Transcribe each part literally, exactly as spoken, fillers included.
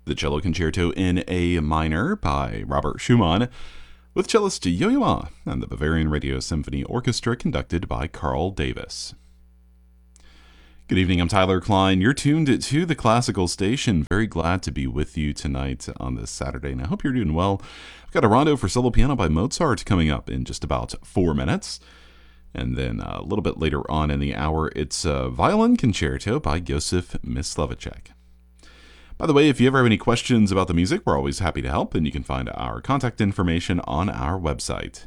the Cello Concerto in A minor by Robert Schumann, with cellist Yo-Yo Ma and the Bavarian Radio Symphony Orchestra conducted by Carl Davis. Good evening, I'm Tyler Klein. You're tuned to the Classical Station. Very glad to be with you tonight on this Saturday, and I hope you're doing well. I've got a rondo for solo piano by Mozart coming up in just about four minutes. And then a little bit later on in the hour, it's a violin concerto by Josef Myslivacek. By the way, if you ever have any questions about the music, we're always happy to help, and you can find our contact information on our website.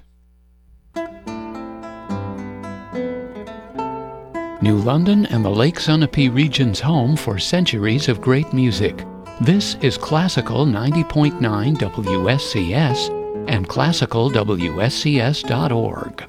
New London and the Lake Sunapee region's home for centuries of great music. This is Classical ninety point nine W S C S and classical W S C S dot org.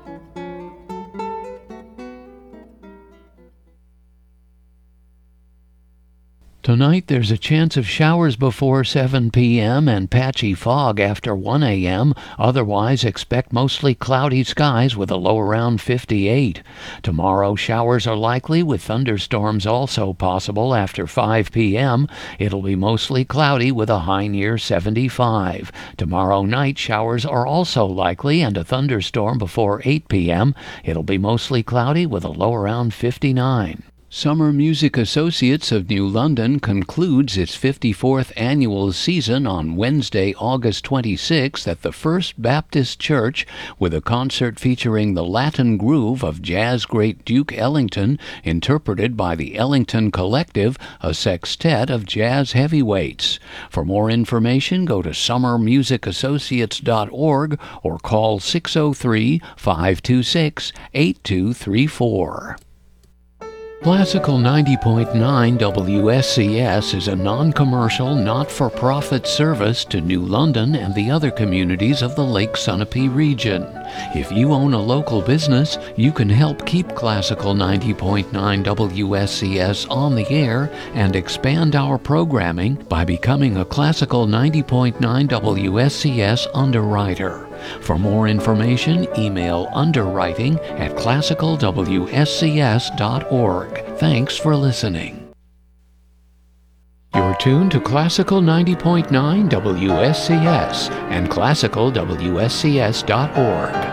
Tonight there's a chance of showers before seven p.m. and patchy fog after one a.m. Otherwise, expect mostly cloudy skies with a low around fifty-eight. Tomorrow, showers are likely with thunderstorms also possible after five p.m. It'll be mostly cloudy with a high near seventy-five. Tomorrow night, showers are also likely and a thunderstorm before eight p.m. It'll be mostly cloudy with a low around fifty-nine. Summer Music Associates of New London concludes its fifty-fourth annual season on Wednesday, August twenty-sixth at the First Baptist Church with a concert featuring the Latin groove of jazz great Duke Ellington, interpreted by the Ellington Collective, a sextet of jazz heavyweights. For more information, go to summer music associates dot org or call six oh three, five two six, eight two three four. Classical ninety point nine W S C S is a non-commercial, not-for-profit service to New London and the other communities of the Lake Sunapee region. If you own a local business, you can help keep Classical ninety point nine W S C S on the air and expand our programming by becoming a Classical ninety point nine W S C S underwriter. For more information, email underwriting at classical W S C S dot org. Thanks for listening. You're tuned to Classical ninety point nine W S C S and classical W S C S dot org.